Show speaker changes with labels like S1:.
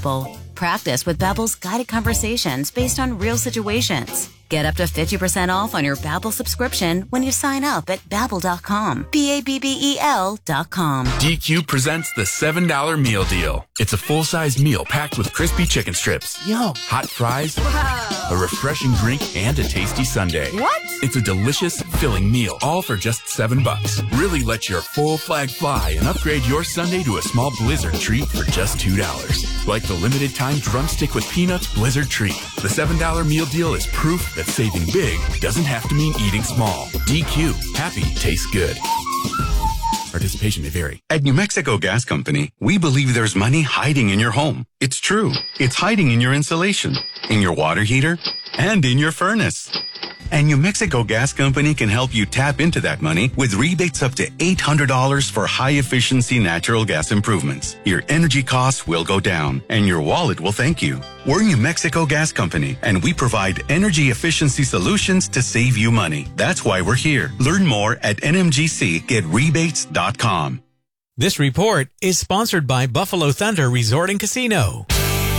S1: Babbel. Practice with Babbel's guided conversations based on real situations. Get up to 50% off on your Babbel subscription when you sign up at Babbel.com. Babbel.com.
S2: DQ presents the $7 meal deal. It's a full-size meal packed with crispy chicken strips,
S3: Yum.
S2: hot fries, a refreshing drink, and a tasty sundae.
S3: What?
S2: It's a delicious, filling meal, all for just $7. Really let your full flag fly and upgrade your sundae to a small Blizzard treat for just $2. Like the limited-time drumstick with peanuts Blizzard treat. The $7 meal deal is proof that saving big doesn't have to mean eating small. DQ. Happy tastes good. Participation may vary.
S4: At New Mexico Gas Company, we believe there's money hiding in your home. It's true. It's hiding in your insulation, in your water heater, and in your furnace. And New Mexico Gas Company can help you tap into that money with rebates up to $800 for high-efficiency natural gas improvements. Your energy costs will go down, and your wallet will thank you. We're New Mexico Gas Company, and we provide energy efficiency solutions to save you money. That's why we're here. Learn more at nmgcgetrebates.com.
S5: This report is sponsored by Buffalo Thunder Resort and Casino.